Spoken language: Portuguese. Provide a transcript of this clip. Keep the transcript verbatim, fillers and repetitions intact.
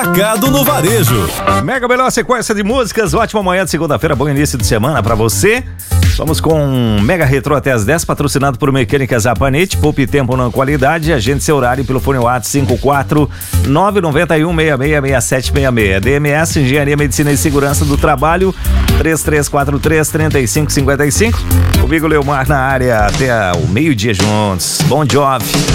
Atacado no Varejo. Mega melhor sequência de músicas. Ótima manhã de segunda-feira, bom início de semana pra você. Vamos com Mega Retro até as dez, patrocinado por Mecânicas Apanete. Poupe tempo na qualidade. Agende seu horário pelo fone WhatsApp cinco quatro nove nove um, seis seis seis sete seis seis. D M S, Engenharia, Medicina e Segurança do Trabalho, três três quatro três, três cinco cinco cinco. Comigo, Leomar, na área até o meio-dia juntos. Bom job.